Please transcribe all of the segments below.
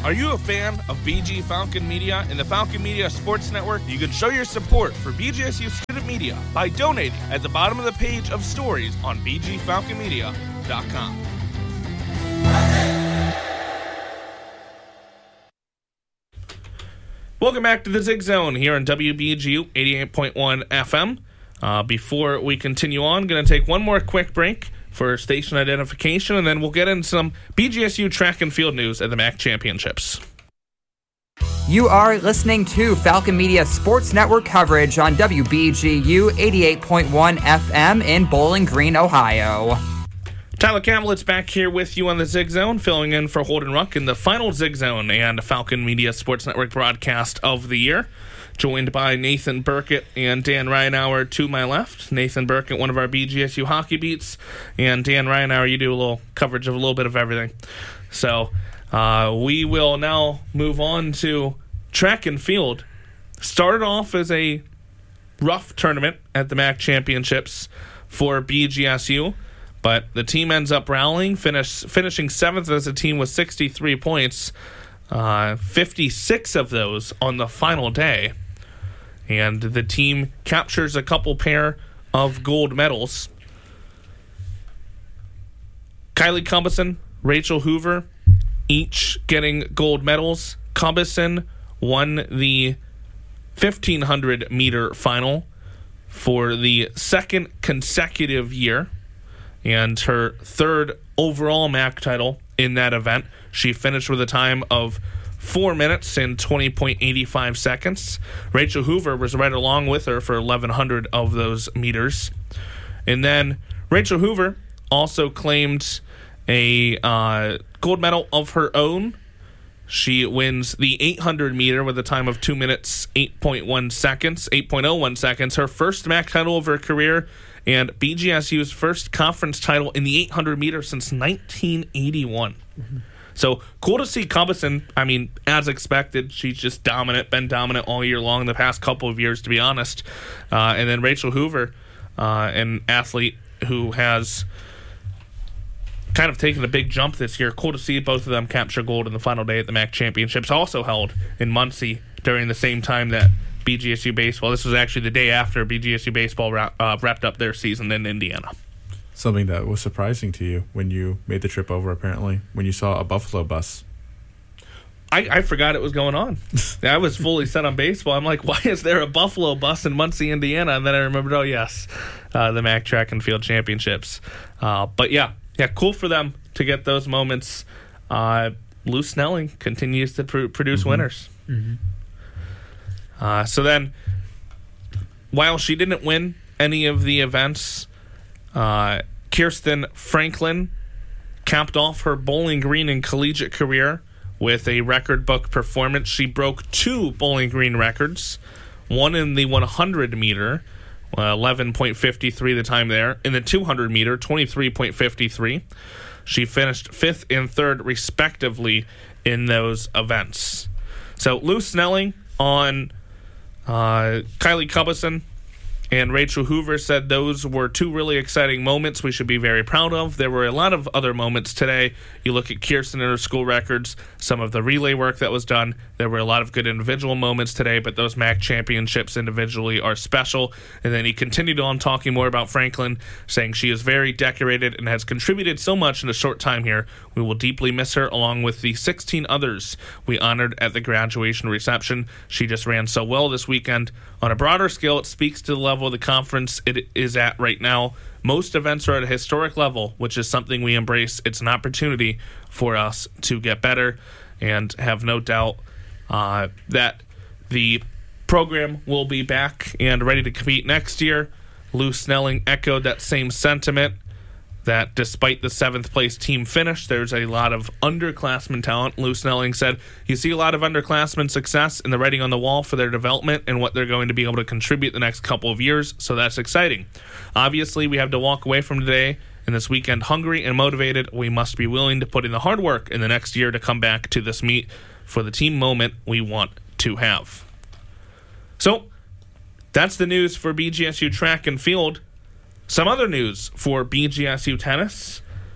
Are you a fan of BG Falcon Media and the Falcon Media Sports Network? You can show your support for BGSU Student Media by donating at the bottom of the page of stories on bgfalconmedia.com. Welcome back to the Zig Zone here on WBGU 88.1 FM. Before we continue on, going to take one more quick break for station identification, and then we'll get into some BGSU track and field news at the MAC Championships. You are listening to Falcon Media Sports Network coverage on WBGU 88.1 FM in Bowling Green, Ohio. Tyler Kamlitz back here with you on the Zig Zone, filling in for Holden Ruck in the final Zig Zone and Falcon Media Sports Network broadcast of the year. Joined by Nathan Burkett and Dan Ryanauer to my left. Nathan Burkett, one of our BGSU hockey beats, and Dan Ryanauer, you do a little coverage of a little bit of everything. So we will now move on to track and field. Started off as a rough tournament at the MAC Championships for BGSU, but the team ends up rallying, finishing seventh as a team with 63 points, 56 of those on the final day. And the team captures a couple pair of gold medals. Kylie Cumbison, Rachel Hoover, each getting gold medals. Cumbison won the 1,500-meter final for the second consecutive year and her third overall MAC title in that event. She finished with a time of 4 minutes and 20.85 seconds. Rachel Hoover was right along with her for 1,100 of those meters. And then Rachel Hoover also claimed a gold medal of her own. She wins the 800 meter with a time of 2 minutes, 8.01 seconds. Her first MAC title of her career and BGSU's first conference title in the 800 meter since 1981. Mm-hmm. So cool to see Cumbison. I mean, as expected, she's just dominant, been dominant all year long the past couple of years, to be honest. And then Rachel Hoover, an athlete who has kind of taken a big jump this year. Cool to see both of them capture gold in the final day at the MAC Championships, also held in Muncie during the same time that BGSU baseball. This was actually the day after BGSU baseball wrapped up their season in Indiana. Something that was surprising to you when you made the trip over, apparently, when you saw a Buffalo bus. I forgot it was going on. I was fully set on baseball. I'm like, why is there a Buffalo bus in Muncie, Indiana? And then I remembered, oh, yes, the MAC Track and Field Championships. But, yeah, cool for them to get those moments. Lou Snelling continues to produce winners. Mm-hmm. So then, while she didn't win any of the events, Kirsten Franklin capped off her Bowling Green and collegiate career with a record book performance. She broke two Bowling Green records, one in the 100 meter, 11.53 the time there. In the 200 meter, 23.53. She finished fifth and third, respectively, in those events. So Lou Snelling on Kylie Cumbison and Rachel Hoover said those were two really exciting moments we should be very proud of. There were a lot of other moments today. You look at Kirsten and her school records, some of the relay work that was done. There were a lot of good individual moments today, but those MAC championships individually are special. And then he continued on talking more about Franklin, saying she is very decorated and has contributed so much in a short time here. We will deeply miss her, along with the 16 others we honored at the graduation reception. She just ran so well this weekend. On a broader scale, it speaks to the level of the conference it is at right now. Most events are at a historic level, which is something we embrace. It's an opportunity for us to get better, and have no doubt that the program will be back and ready to compete next year. Lou Snelling echoed that same sentiment, that despite the seventh-place team finish, there's a lot of underclassmen talent. Lou Snelling said, you see a lot of underclassmen success in the writing on the wall for their development and what they're going to be able to contribute the next couple of years, so that's exciting. Obviously, we have to walk away from today and this weekend hungry and motivated. We must be willing to put in the hard work in the next year to come back to this meet for the team moment we want to have. So, that's the news for BGSU track and field. Some other news for BGSU tennis.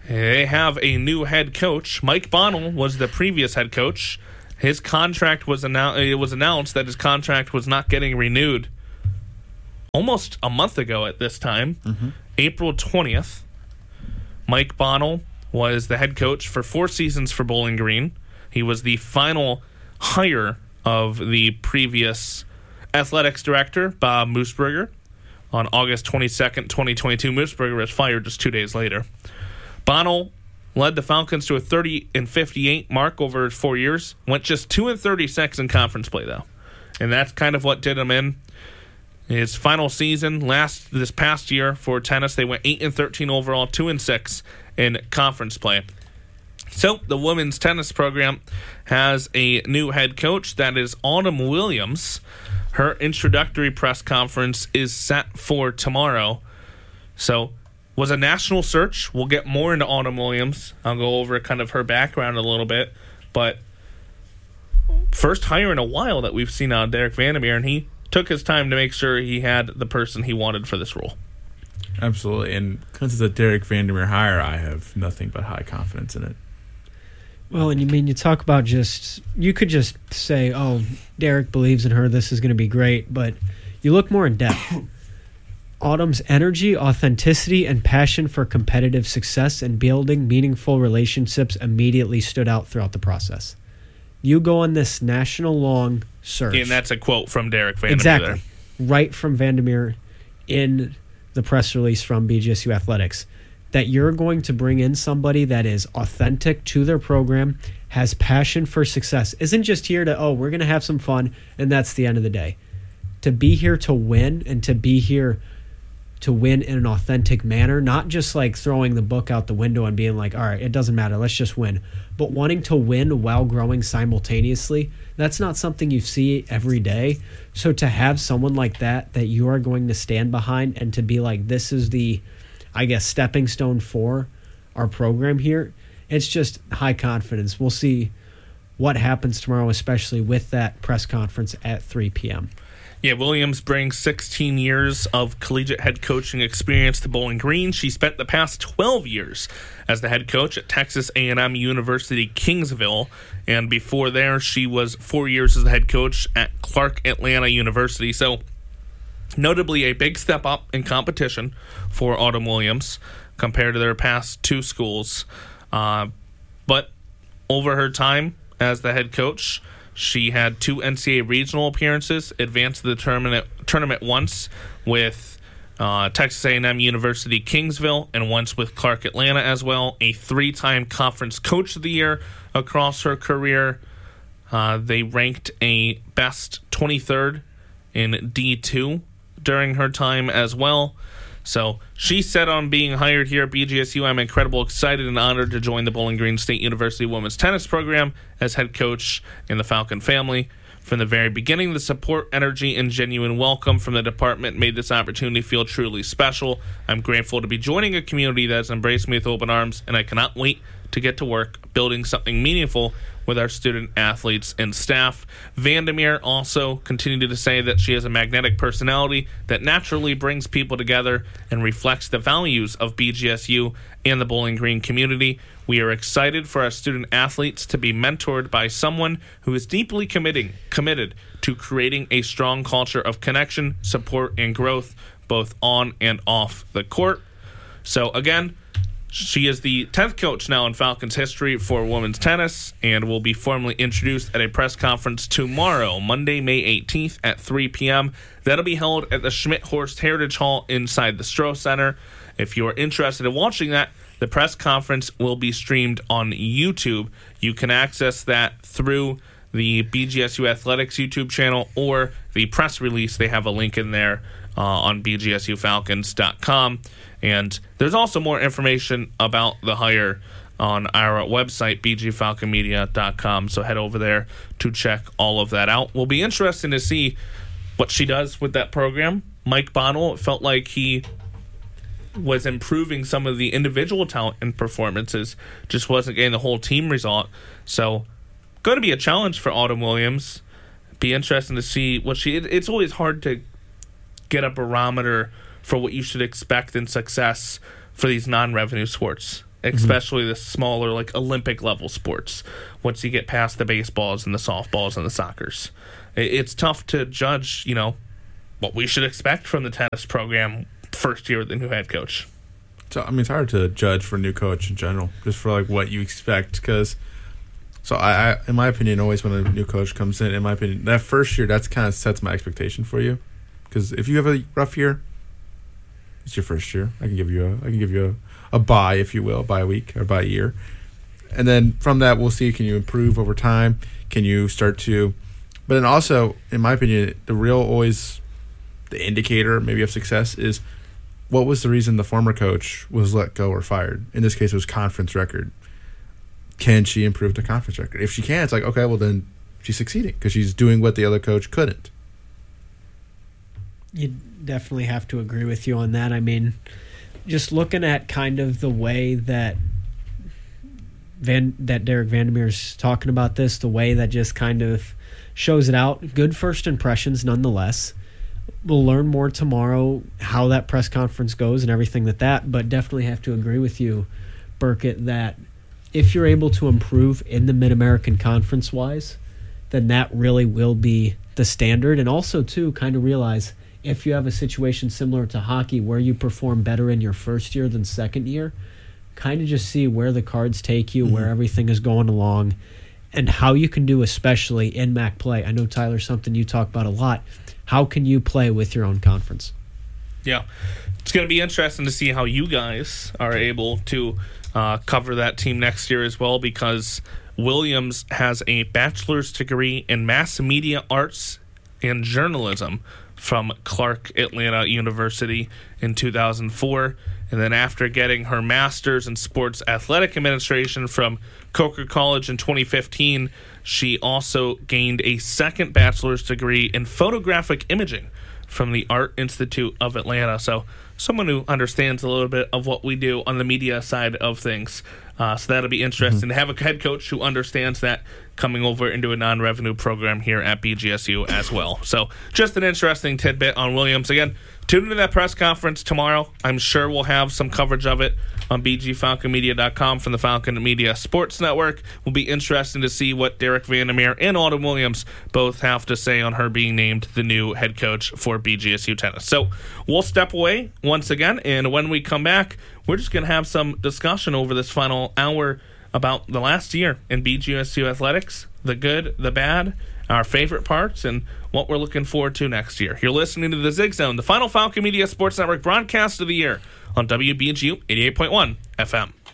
They have a new head coach. Mike Bonnell was the previous head coach. His contract was it was announced that his contract was not getting renewed almost a month ago at this time, April 20th. Mike Bonnell was the head coach for 4 seasons for Bowling Green. He was the final hire of the previous athletics director, Bob Moosberger, on August 22nd, 2022. Moosberger was fired just 2 days later. Bonnell led the Falcons to a 30-58 mark over 4 years. Went just 2-36 in conference play, though. And that's kind of what did him in. His final season, this past year for tennis, they went 8-13 overall, 2-6 in conference play. So the women's tennis program has a new head coach. That is Autumn Williams. Her introductory press conference is set for tomorrow. So was a national search. We'll get more into Autumn Williams. I'll go over kind of her background a little bit. But first hire in a while that we've seen on Derek Vandermeer, and he took his time to make sure he had the person he wanted for this role. Absolutely. And since it's a Derek Vandermeer hire, I have nothing but high confidence in it. Well, and you talk about you could just say, oh, Derek believes in her, this is going to be great, but you look more in depth. Autumn's energy, authenticity, and passion for competitive success and building meaningful relationships immediately stood out throughout the process. You go on this national long search. And that's a quote from Derek Vandermeer. Exactly. Right from Vandermeer in the press release from BGSU Athletics. That you're going to bring in somebody that is authentic to their program, has passion for success, isn't just here to, we're going to have some fun, and that's the end of the day. To be here to win, and to be here to win in an authentic manner, not just like throwing the book out the window and being like, all right, it doesn't matter, let's just win. But wanting to win while growing simultaneously, that's not something you see every day. So to have someone like that you are going to stand behind and to be like, this is the, I guess, stepping stone for our program here, it's just high confidence. We'll see what happens tomorrow, especially with that press conference at 3 p.m. Yeah, Williams brings 16 years of collegiate head coaching experience to Bowling Green. She spent the past 12 years as the head coach at Texas A&M University Kingsville, and before there, she was 4 years as the head coach at Clark Atlanta University. So, notably a big step up in competition for Autumn Williams compared to their past 2 schools. But over her time as the head coach, she had 2 NCAA regional appearances, advanced to the tournament once with Texas A&M University Kingsville and once with Clark Atlanta as well. A 3-time Conference Coach of the Year across her career. They ranked a best 23rd in D2 during her time as well. So she's set on being hired here at BGSU. I'm incredibly excited and honored to join the Bowling Green State University women's tennis program as head coach in the Falcon family. From the very beginning, the support, energy, and genuine welcome from the department made this opportunity feel truly special. I'm grateful to be joining a community that has embraced me with open arms, and I cannot wait to get to work building something meaningful with our student athletes and staff. Vandermeer also continued to say that she has a magnetic personality that naturally brings people together and reflects the values of BGSU and the Bowling Green community. We are excited for our student athletes to be mentored by someone who is deeply committed to creating a strong culture of connection, support, and growth, both on and off the court. So again, she is the 10th coach now in Falcons history for women's tennis and will be formally introduced at a press conference tomorrow, Monday, May 18th at 3 p.m. That'll be held at the Schmidt-Horst Heritage Hall inside the Stroh Center. If you are interested in watching that, the press conference will be streamed on YouTube. You can access that through the BGSU Athletics YouTube channel or the press release. They have a link in there on bgsufalcons.com. And there's also more information about the hire on our website, bgfalconmedia.com. So head over there to check all of that out. We'll be interested to see what she does with that program. Mike Bonnell, it felt like he was improving some of the individual talent and performances, just wasn't getting the whole team result. So going to be a challenge for Autumn Williams. Be interesting to see what it's always hard to get a barometer for what you should expect in success for these non-revenue sports. especially the smaller, like Olympic level sports. Once you get past the baseballs and the softballs and the soccers, it's tough to judge, what we should expect from the tennis program first year with the new head coach. So, it's hard to judge for a new coach in general, just for like what you expect. Because, I in my opinion, always when a new coach comes in my opinion, that first year, that's kind of sets my expectation for you. Because if you have a rough year, it's your first year. I can give you a bye, if you will, bye week or bye year, and then from that we'll see, can you improve over time? Can you start to? But then also, in my opinion, the indicator maybe of success is what was the reason the former coach was let go or fired. In this case, it was conference record. Can she improve the conference record? If she can, it's like, okay, well then she's succeeding because she's doing what the other coach couldn't. You definitely have to agree with you on that. Just looking at kind of the way that Derek Vandermeer's talking about this, the way that just kind of shows it out. Good first impressions nonetheless. We'll learn more tomorrow how that press conference goes and everything but definitely have to agree with you, Burkett, that if you're able to improve in the Mid-American Conference-wise, then that really will be the standard. And also, too, kind of realize if you have a situation similar to hockey where you perform better in your first year than second year, kind of just see where the cards take you, where everything is going along, and how you can do, especially in MAC play. I know, Tyler, something you talk about a lot. How can you play with your own conference? Yeah. It's going to be interesting to see how you guys are able to cover that team next year as well, because Williams has a bachelor's degree in mass media arts and journalism from Clark Atlanta University in 2004. And then after getting her master's in sports athletic administration from Coker College in 2015, she also gained a second bachelor's degree in photographic imaging from the Art Institute of Atlanta. So someone who understands a little bit of what we do on the media side of things. So that'll be interesting to have a head coach who understands that coming over into a non-revenue program here at BGSU as well. So just an interesting tidbit on Williams. Again, tune into that press conference tomorrow. I'm sure we'll have some coverage of it on bgfalconmedia.com from the Falcon Media Sports Network. Will be interesting to see what Derek Vandermeer and Autumn Williams both have to say on her being named the new head coach for BGSU Tennis. So we'll step away once again, and when we come back, we're just going to have some discussion over this final hour about the last year in BGSU athletics, the good, the bad, our favorite parts, and what we're looking forward to next year. You're listening to The Zig Zone, the final Falcon Media Sports Network broadcast of the year on WBGU 88.1 FM.